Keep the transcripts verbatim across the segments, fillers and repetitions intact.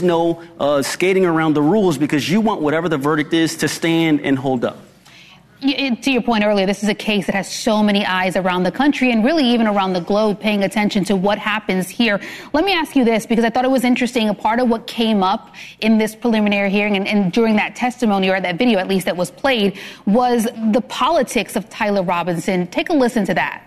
no uh, skating around the rules because you want whatever the verdict is to stand and hold up. To your point earlier, this is a case that has so many eyes around the country and really even around the globe paying attention to what happens here. Let me ask you this, because I thought it was interesting. A part of what came up in this preliminary hearing and, and during that testimony, or that video at least that was played, was the politics of Tyler Robinson. Take a listen to that.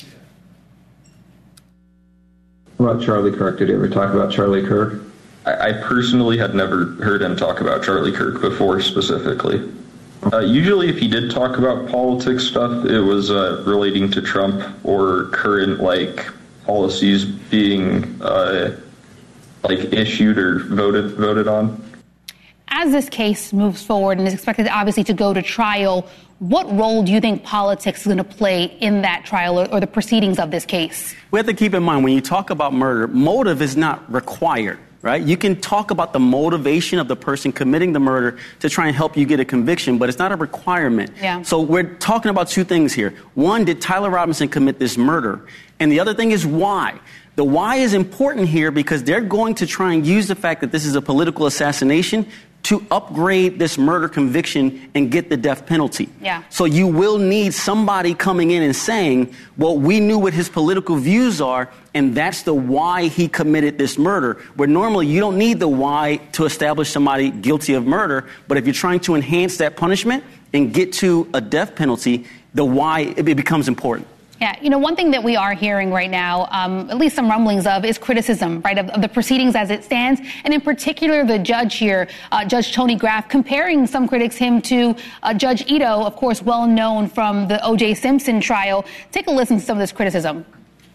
About Charlie Kirk, did you ever talk about Charlie Kirk? I, I personally had never heard him talk about Charlie Kirk before specifically. Uh, usually if he did talk about politics stuff, it was uh, relating to Trump or current, like, policies being, uh, like, issued or voted voted on. As this case moves forward and is expected, obviously, to go to trial, what role do you think politics is going to play in that trial or, or the proceedings of this case? We have to keep in mind, when you talk about murder, motive is not required. Right? You can talk about the motivation of the person committing the murder to try and help you get a conviction, but it's not a requirement. Yeah. So we're talking about two things here. One, did Tyler Robinson commit this murder? And the other thing is why. The why is important here because they're going to try and use the fact that this is a political assassination to upgrade this murder conviction and get the death penalty. Yeah. So you will need somebody coming in and saying, well, we knew what his political views are, and that's the why he committed this murder. Where normally you don't need the why to establish somebody guilty of murder, but if you're trying to enhance that punishment and get to a death penalty, the why, it becomes important. Yeah, you know, one thing that we are hearing right now, um, at least some rumblings of, is criticism, right, of, of the proceedings as it stands, and in particular the judge here, uh, Judge Tony Graff, comparing some critics him to uh, Judge Ito, of course, well known from the O J Simpson trial. Take a listen to some of this criticism.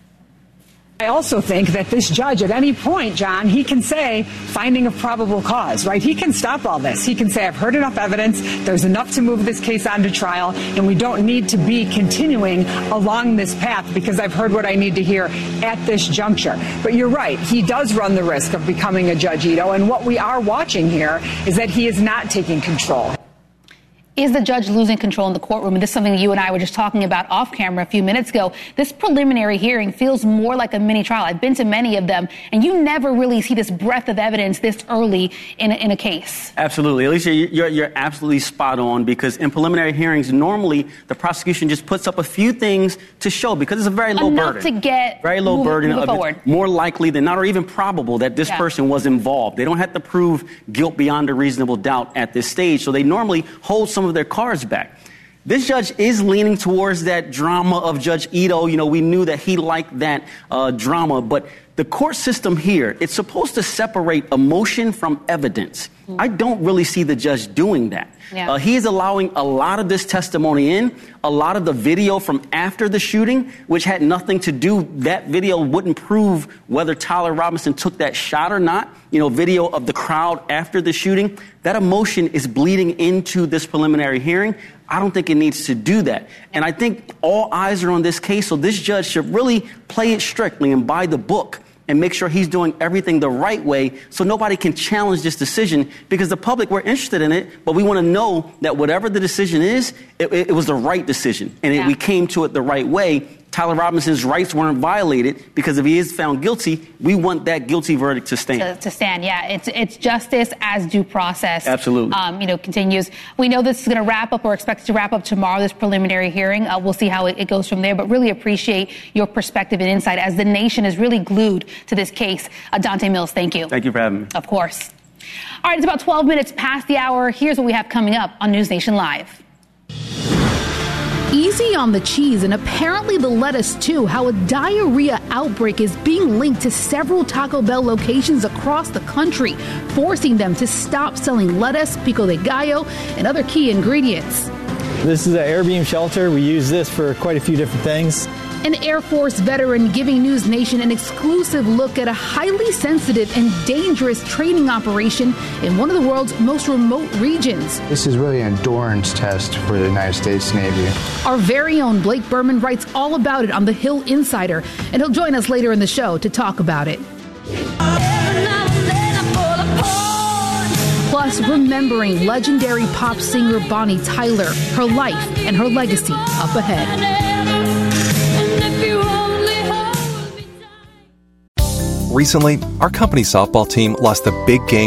I also think that this judge, at any point, John, he can say finding of probable cause, right? He can stop all this. He can say, I've heard enough evidence. There's enough to move this case on to trial, and we don't need to be continuing along this path because I've heard what I need to hear at this juncture. But you're right. He does run the risk of becoming a Judge Ito, and what we are watching here is that he is not taking control. Is the judge losing control in the courtroom? And this is something that you and I were just talking about off camera a few minutes ago. This preliminary hearing feels more like a mini trial. I've been to many of them, and you never really see this breadth of evidence this early in a, in a case. Absolutely. Alicia, you're, you're absolutely spot on, because in preliminary hearings, normally the prosecution just puts up a few things to show, because it's a very low Enough burden. to get very low move, burden. Move of forward. It, more likely than not, or even probable that this yeah. person was involved. They don't have to prove guilt beyond a reasonable doubt at this stage, so they normally hold some of their cards back. This judge is leaning towards that drama of Judge Ito. You know, we knew that he liked that uh, drama, but the court system here, it's supposed to separate emotion from evidence. Mm. I don't really see the judge doing that. Yeah. Uh, he is allowing a lot of this testimony in, a lot of the video from after the shooting, which had nothing to do. That video wouldn't prove whether Tyler Robinson took that shot or not. You know, video of the crowd after the shooting. That emotion is bleeding into this preliminary hearing. I don't think it needs to do that. And I think all eyes are on this case, so this judge should really play it strictly and by the book and make sure he's doing everything the right way so nobody can challenge this decision, because the public, we're interested in it, but we want to know that whatever the decision is, it, it was the right decision, and yeah. it, we came to it the right way. Tyler Robinson's rights weren't violated, because if he is found guilty, we want that guilty verdict to stand. To, to stand, yeah. It's it's justice as due process. Absolutely. Um, you know, continues. We know this is going to wrap up, or expected to wrap up tomorrow, this preliminary hearing. Uh, we'll see how it, it goes from there, but really appreciate your perspective and insight as the nation is really glued to this case. Uh, Donte Mills, thank you. Thank you for having me. Of course. All right, it's about twelve minutes past the hour. Here's what we have coming up on News Nation Live. Easy on the cheese and apparently the lettuce too. How a diarrhea outbreak is being linked to several Taco Bell locations across the country, forcing them to stop selling lettuce, pico de gallo, and other key ingredients. This is an air beam shelter. We use this for quite a few different things. An Air Force veteran giving News Nation an exclusive look at a highly sensitive and dangerous training operation in one of the world's most remote regions. This is really an endurance test for the United States Navy. Our very own Blake Berman writes all about it on The Hill Insider, and he'll join us later in the show to talk about it. Plus, remembering legendary pop singer Bonnie Tyler, her life and her legacy up ahead. Recently, our company softball team lost the big game